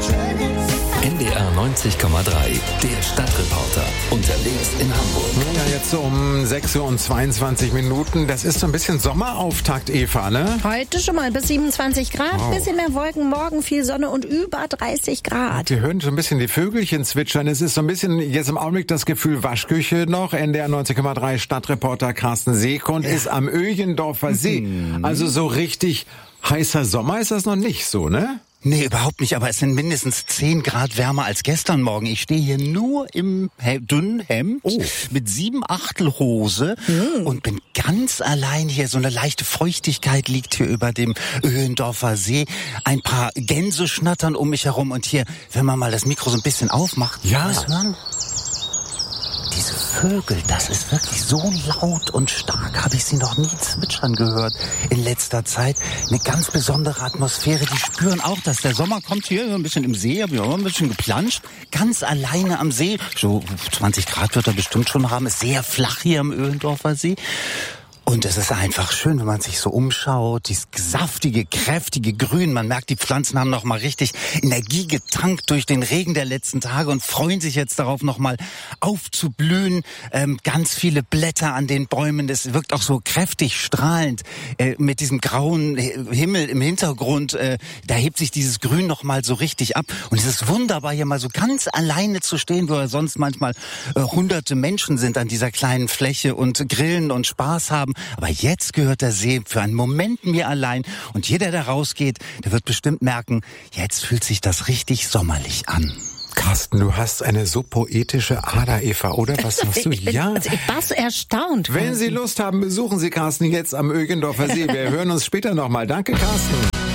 NDR 90,3, der Stadtreporter, unterwegs in Hamburg. Ja, jetzt so um 6:22 Uhr. Das ist so ein bisschen Sommerauftakt, Eva, ne? Heute schon mal bis 27 Grad, Wow. bisschen mehr Wolken, morgen viel Sonne und über 30 Grad. Wir hören so ein bisschen die Vögelchen zwitschern. Es ist so ein bisschen jetzt im Augenblick das Gefühl Waschküche noch. NDR 90,3 Stadtreporter Carsten Seekund ist am Öjendorfer See. Also so richtig heißer Sommer ist das noch nicht so, ne? Nee, überhaupt nicht, aber es sind mindestens 10 Grad wärmer als gestern Morgen. Ich stehe hier nur im dünnen Hemd mit 7/8 Hose und bin ganz allein hier. So eine leichte Feuchtigkeit liegt hier über dem Öhlendorfer See. Ein paar Gänse schnattern um mich herum und hier, wenn man mal das Mikro so ein bisschen aufmacht, was hören? Diese Vögel, das ist wirklich so laut und stark, habe ich sie noch nie zwitschern gehört in letzter Zeit. Eine ganz besondere Atmosphäre, die spüren auch, dass der Sommer kommt hier, so ein bisschen im See, habe ich auch ein bisschen geplanscht, ganz alleine am See. So 20 Grad wird er bestimmt schon haben, ist sehr flach hier am Öhlendorfer See. Und es ist einfach schön, wenn man sich so umschaut, dieses saftige, kräftige Grün. Man merkt, die Pflanzen haben noch mal richtig Energie getankt durch den Regen der letzten Tage und freuen sich jetzt darauf, noch mal aufzublühen. Ganz viele Blätter an den Bäumen. Das wirkt auch so kräftig strahlend mit diesem grauen Himmel im Hintergrund. Da hebt sich dieses Grün noch mal so richtig ab. Und es ist wunderbar, hier mal so ganz alleine zu stehen, wo sonst manchmal hunderte Menschen sind an dieser kleinen Fläche und grillen und Spaß haben. Aber jetzt gehört der See für einen Moment mir allein. Und jeder, der rausgeht, der wird bestimmt merken, jetzt fühlt sich das richtig sommerlich an. Carsten, du hast eine so poetische Ader, Eva, oder? Was sagst du? Ja. Ich war so erstaunt. Wenn Sie Lust haben, besuchen Sie Carsten jetzt am Öjendorfer See. Wir hören uns später nochmal. Danke, Carsten.